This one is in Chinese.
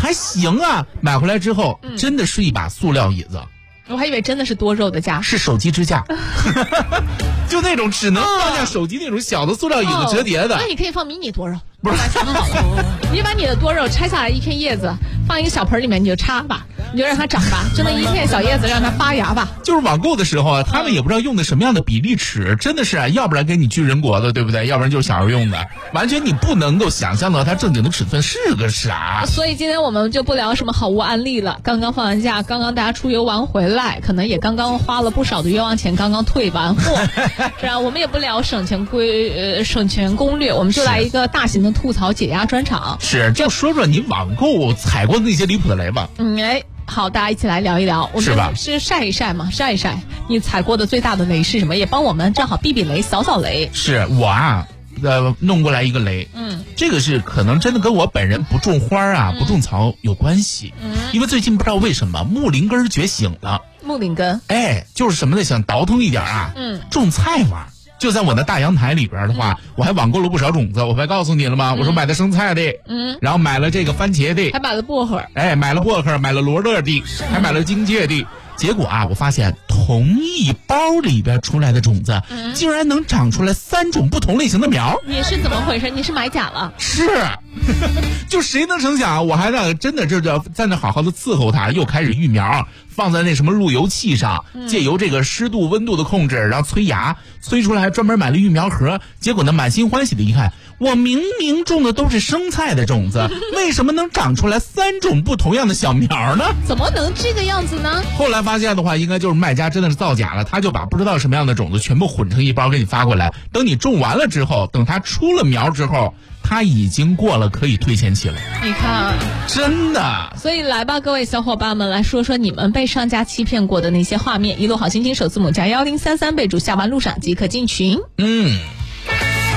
还行啊。买回来之后，真的是一把塑料椅子。 我还以为真的是多肉的架， 是手机支架，就那种只能放下手机那种小的塑料椅子折叠的。 那你可以放迷你多肉， 不是想好了，你把你的多肉拆下来一片叶子，放一个小盆里面，你就插吧，你就让它长吧，就那一片小叶子让它发芽吧。 就是网购的时候啊，他们也不知道用的什么样的比例尺，真的是啊，要不然给你巨人国的，对不对？要不然就是小孩用的，完全你不能够想象到它正经的尺寸是个啥。 所以今天我们就不聊什么好物案例了。刚刚放完假，刚刚大家出游玩回来，可能也刚刚花了不少的冤枉钱，刚刚退完货，是吧？我们也不聊省钱攻略，我们就来一个大型的吐槽解压专场。 是，就说说你网购踩过的那些离谱的雷吧。 好，大家一起来聊一聊，我们是晒一晒嘛，晒一晒你踩过的最大的雷是什么？也帮我们正好避避雷，扫扫雷。 是我啊，弄过来一个雷，这个是可能真的跟我本人不种花啊、不种草有关系，因为最近不知道为什么木林根觉醒了。 木林根， 就是什么呢？想倒腾一点啊，种菜玩。就在我那大阳台里边的话，我还网购了不少种子，我还告诉你了吗？我说买的生菜的，然后买了这个番茄的， 还买了薄荷， 买了薄荷，买了罗勒的，还买了荆芥的。结果啊，我发现同一包里边出来的种子，竟然能长出来3种不同类型的苗。 你是怎么回事？你是买假了？ 是，就谁能成想，我还真的在那好好的伺候它，又开始育苗，放在那什么路由器上，借由这个湿度、温度的控制，然后催芽，催出来还专门买了育苗盒。结果呢，满心欢喜的一看，我明明种的都是生菜的种子，为什么能长出来3种不同样的小苗呢？ 怎么能这个样子呢？ 后来发现的话，应该就是卖家真的是造假了，他就把不知道什么样的种子全部混成一包给你发过来。等你种完了之后，等它出了苗之后，它已经过了可以退钱期了。 你看， 真的。 所以来吧，各位小伙伴们，来说说你们被商家欺骗过的那些画面。一路好心情首字母加1033，备注下班路上即可进群。